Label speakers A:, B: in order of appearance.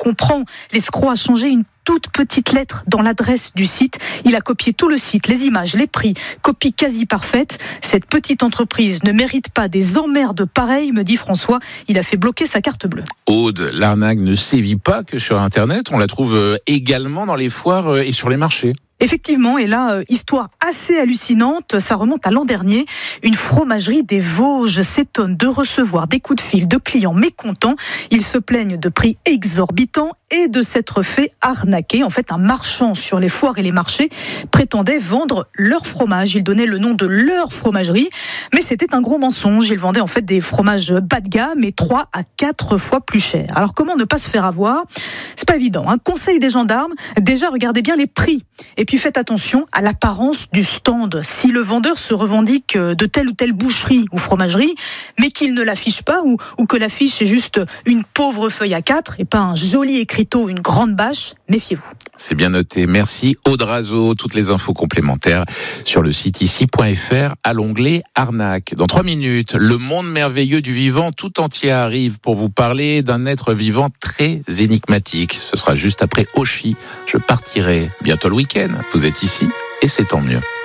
A: comprend. L'escroc a changé une toute petite lettre dans l'adresse du site. Il a copié tout le site, les images, les prix, copie quasi parfaite. Cette petite entreprise ne mérite pas des emmerdes pareilles, me dit François. Il a fait bloquer sa carte bleue.
B: Aude, l'arnaque ne sévit pas que sur Internet. On la trouve également dans les foires et sur les marchés.
A: Effectivement, et là, histoire assez hallucinante, ça remonte à l'an dernier. Une fromagerie des Vosges s'étonne de recevoir des coups de fil de clients mécontents. Ils se plaignent de prix exorbitants et de s'être fait arnaquer. En fait, un marchand sur les foires et les marchés prétendait vendre leur fromage. Il donnait le nom de leur fromagerie, mais c'était un gros mensonge. Il vendait en fait des fromages bas de gamme et 3 à 4 fois plus chers. Alors comment ne pas se faire avoir ? C'est pas évident. Conseil des gendarmes, déjà regardez bien les prix. Et puis faites attention à l'apparence du stand. Si le vendeur se revendique de telle ou telle boucherie ou fromagerie, mais qu'il ne l'affiche pas ou que l'affiche est juste une pauvre feuille A4 et pas un joli écriteau, une grande bâche, méfiez-vous.
B: C'est bien noté. Merci Aude Razeau. Toutes les infos complémentaires sur le site ici.fr à l'onglet Arnaque. Dans 3 minutes, le monde merveilleux du vivant tout entier arrive pour vous parler d'un être vivant très énigmatique. Ce sera juste après Oshi. Je partirai bientôt le week-end. Vous êtes ici et c'est tant mieux.